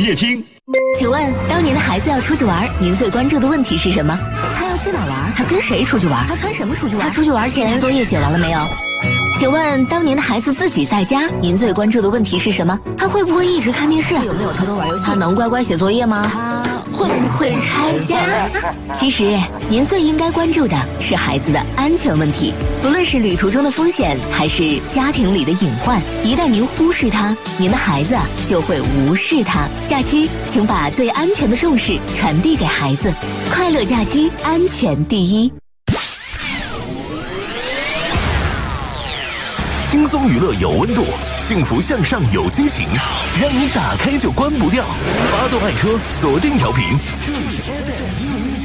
业厅。 请问，当您的孩子要出去玩，您最关注的问题是什么？他要去哪玩？他跟谁出去玩？他穿什么出去玩？他出去玩前作业写完了没有？请问，当您的孩子自己在家，您最关注的问题是什么？他会不会一直看电视？有没有偷偷玩游戏？他能乖乖写作业吗？他会不会拆家？其实，您最应该关注的是孩子的安全问题。不论是旅途中的风险，还是家庭里的隐患，一旦您忽视它，您的孩子就会无视它。假期，请把对安全的重视传递给孩子。快乐假期，安全第一。 轻松娱乐有温度，幸福向上有激情，让你打开就关不掉。发动爱车，锁定调频，这里是 FM